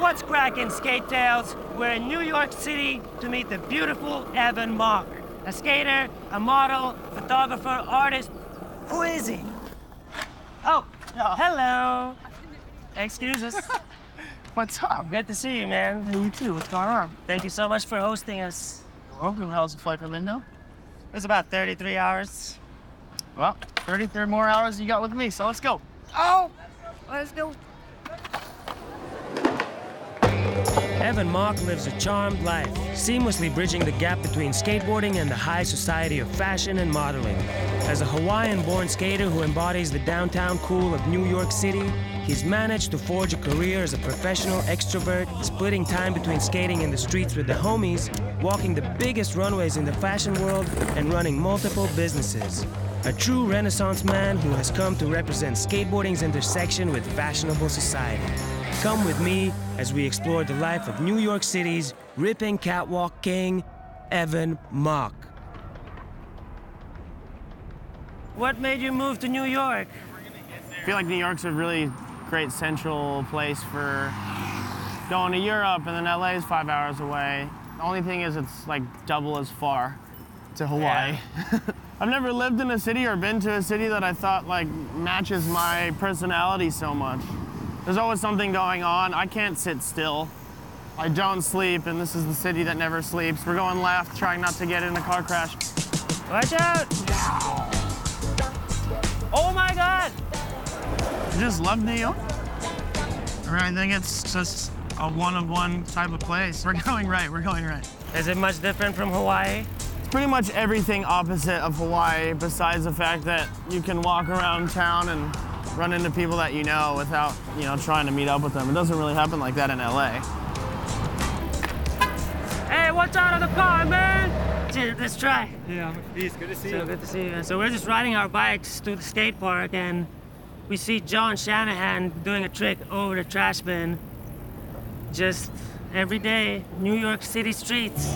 What's crackin', Skate Tales? We're in New York City to meet the beautiful Evan Mock. A skater, a model, photographer, artist. Who is he? Oh, hello. Excuse us. What's up? Good to see you, man. Hey, you too. What's going on? Thank you so much for hosting us. Welcome. How's the flight for Lindo? It's about 33 hours. Well, 33 more hours you got with me, so let's go. Oh, let's go. Evan Mock lives a charmed life, seamlessly bridging the gap between skateboarding and the high society of fashion and modeling. As a Hawaiian-born skater who embodies the downtown cool of New York City, he's managed to forge a career as a professional extrovert, splitting time between skating in the streets with the homies, walking the biggest runways in the fashion world, and running multiple businesses. A true Renaissance man who has come to represent skateboarding's intersection with fashionable society. Come with me as we explore the life of New York City's ripping catwalk king, Evan Mock. What made you move to New York? I feel like New York's a really great central place for going to Europe, and then LA is 5 hours away. The only thing is it's like double as far to Hawaii. Yeah. I've never lived in a city or been to a city that I thought like matches my personality so much. There's always something going on. I can't sit still. I don't sleep, and this is the city that never sleeps. We're going left, trying not to get in a car crash. Watch out! Oh my God! I just love New York. I think it's just a one-of-one type of place. We're going right, we're going right. Is it much different from Hawaii? It's pretty much everything opposite of Hawaii, besides the fact that you can walk around town and run into people that you know without, trying to meet up with them. It doesn't really happen like that in LA. Hey, watch out of the car, man! Cheers, let's try. Yeah, peace. Good to see you. Good to see you. So we're just riding our bikes to the skate park, and we see John Shanahan doing a trick over the trash bin. Just every day, New York City streets.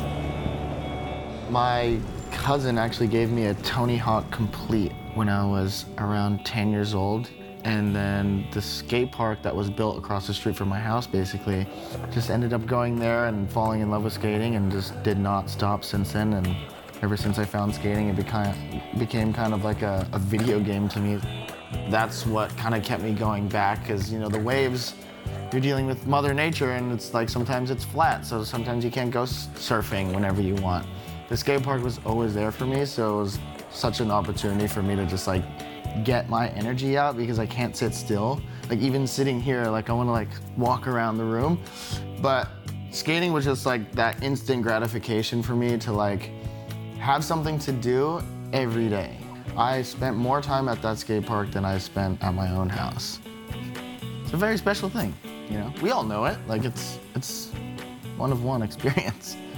My cousin actually gave me a Tony Hawk Complete when I was around 10 years old. And then the skate park that was built across the street from my house, basically, just ended up going there and falling in love with skating and just did not stop since then. And ever since I found skating, it became kind of like a video game to me. That's what kind of kept me going back, because, the waves, you're dealing with Mother Nature, and it's like sometimes it's flat, so sometimes you can't go surfing whenever you want. The skate park was always there for me, so it was such an opportunity for me to just like get my energy out, because I can't sit still. Like even sitting here, like I want to like walk around the room. But skating was just like that instant gratification for me to like have something to do every day. I spent more time at that skate park than I spent at my own house. It's a very special thing, We all know it. Like it's one-of-one experience.